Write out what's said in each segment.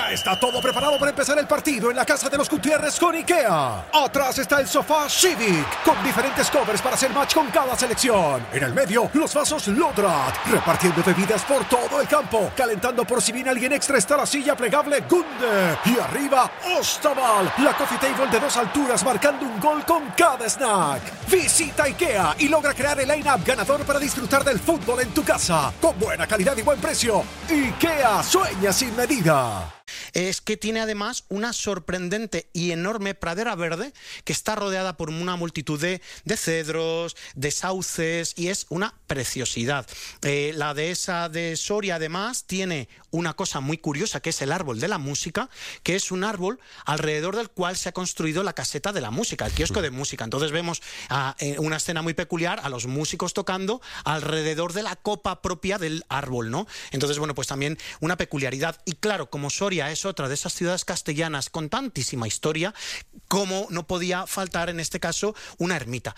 Ya está todo preparado para empezar el partido en la casa de los Gutiérrez con IKEA. Atrás está el sofá Civic, con diferentes covers para hacer match con cada selección. En el medio, los vasos Lodrat, repartiendo bebidas por todo el campo. Calentando por si viene alguien extra está la silla plegable Gunde. Y arriba, Ostaval, la coffee table de 2 alturas marcando un gol con cada snack. Visita IKEA y logra crear el line-up ganador para disfrutar del fútbol en tu casa. Con buena calidad y buen precio. IKEA sueña sin medida. Es que tiene además una sorprendente y enorme pradera verde que está rodeada por una multitud de cedros, de sauces, y es una preciosidad. La dehesa de Soria además tiene una cosa muy curiosa, que es el árbol de la música, que es un árbol alrededor del cual se ha construido la caseta de la música, el kiosco de música. Entonces vemos una escena muy peculiar, a los músicos tocando alrededor de la copa propia del árbol, ¿no? Entonces, bueno, pues también una peculiaridad. Y claro, como Soria es otra de esas ciudades castellanas con tantísima historia, como no podía faltar en este caso una ermita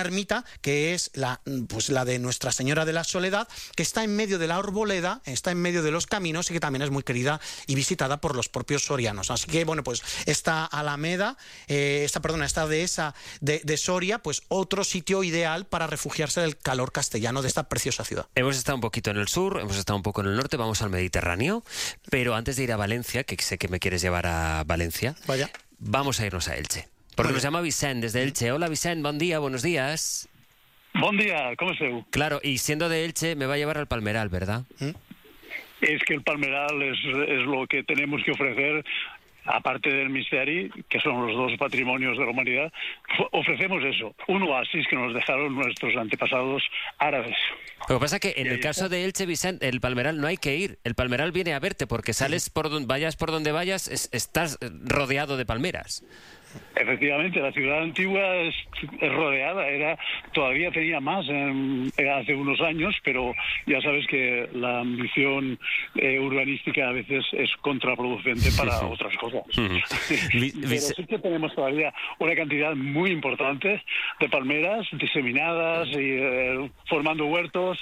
que es la de Nuestra Señora de la Soledad, que está en medio de la arboleda, está en medio de los caminos y que también es muy querida y visitada por los propios sorianos. Así que, bueno, pues esta alameda, esta dehesa de Soria, pues otro sitio ideal para refugiarse del calor castellano de esta preciosa ciudad. Hemos estado un poquito en el sur, hemos estado un poco en el norte, vamos al Mediterráneo, pero antes de ir a Valencia, que sé que me quieres llevar a Valencia, Vaya. Vamos a irnos a Elche. Porque nos llama Vicent desde Elche. Hola Vicent, buen día, buenos días. Bon dia, com esteu? Claro, y siendo de Elche me va a llevar al Palmeral, ¿verdad? Es que el Palmeral es lo que tenemos que ofrecer, aparte del Misteri, que son los 2 patrimonios de la humanidad. Ofrecemos eso, un oasis que nos dejaron nuestros antepasados árabes. Lo que pasa es que en el caso de Elche, Vicent, el Palmeral no hay que ir. El Palmeral viene a verte porque sales por donde vayas, estás rodeado de palmeras. Efectivamente, la ciudad antigua es rodeada, todavía tenía más hace unos años, pero ya sabes que la ambición urbanística a veces es contraproducente para otras cosas. Pero sí que tenemos todavía una cantidad muy importante de palmeras diseminadas y formando huertos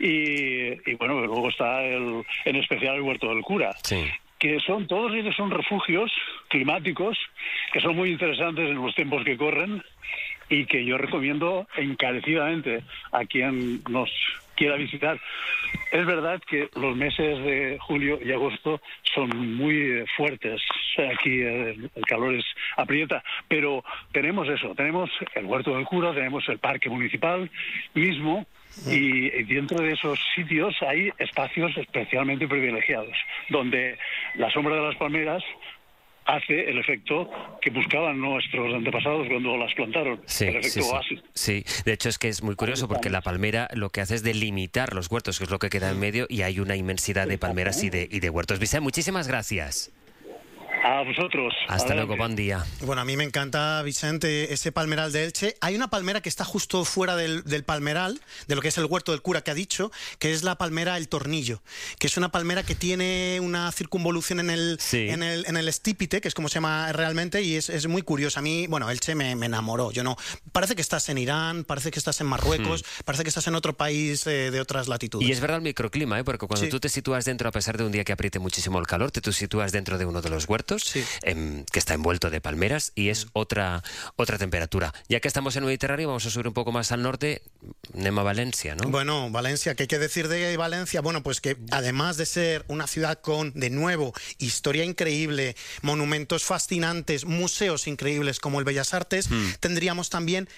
y bueno, luego está en especial el Huerto del Cura. Sí. Que todos ellos son refugios climáticos que son muy interesantes en los tiempos que corren y que yo recomiendo encarecidamente a quien nos quiera visitar. Es verdad que los meses de julio y agosto son muy fuertes. Aquí el calor aprieta, pero tenemos el Huerto del Cura, tenemos el Parque Municipal mismo. Y dentro de esos sitios hay espacios especialmente privilegiados, donde la sombra de las palmeras hace el efecto que buscaban nuestros antepasados cuando las plantaron, el efecto oasis. Sí, de hecho es que es muy curioso porque la palmera lo que hace es delimitar los huertos, que es lo que queda en medio, y hay una inmensidad de palmeras y de huertos. Vicent, muchísimas gracias. A vosotros. Hasta luego, buen día. Bueno, a mí me encanta, Vicente, ese palmeral de Elche. Hay una palmera que está justo fuera del palmeral, de lo que es el Huerto del Cura que ha dicho, que es la palmera El Tornillo, que es una palmera que tiene una circunvolución en el estípite, que es como se llama realmente, y es muy curiosa. A mí, bueno, Elche me enamoró. Parece que estás en Irán, parece que estás en Marruecos, parece que estás en otro país de otras latitudes. Y es verdad el microclima, porque cuando tú te sitúas dentro, a pesar de un día que apriete muchísimo el calor, tú sitúas dentro de uno de los huertos, que está envuelto de palmeras y es otra temperatura. Ya que estamos en el Mediterráneo, vamos a subir un poco más al norte, Nema Valencia, ¿no? Bueno, Valencia, ¿qué hay que decir de Valencia? Bueno, pues que además de ser una ciudad con, de nuevo, historia increíble, monumentos fascinantes, museos increíbles como el Bellas Artes, tendríamos también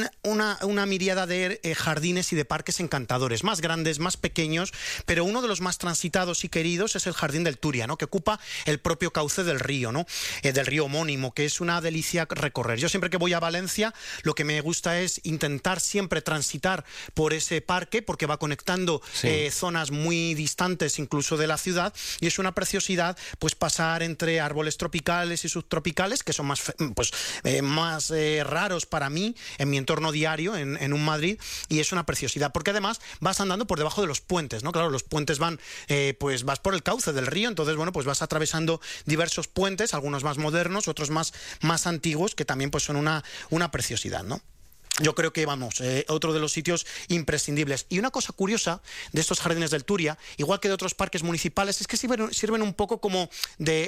una miríada de jardines y de parques encantadores, más grandes, más pequeños, pero uno de los más transitados y queridos es el Jardín del Turia, ¿no? Que ocupa el propio cauce del río, ¿no? Del río homónimo, que es una delicia recorrer. Yo siempre que voy a Valencia, lo que me gusta es intentar siempre transitar por ese parque, porque va conectando zonas muy distantes incluso de la ciudad, y es una preciosidad pues pasar entre árboles tropicales y subtropicales, que son más raros para mí en mi entorno diario en un Madrid, y es una preciosidad, porque además vas andando por debajo de los puentes, ¿no? Claro, los puentes van, pues vas por el cauce del río, entonces bueno, pues vas atravesando diversos puentes, algunos más modernos, otros más antiguos, que también pues son una preciosidad, ¿no? Yo creo que, otro de los sitios imprescindibles. Y una cosa curiosa de estos jardines del Turia, igual que de otros parques municipales, es que sirven un poco como de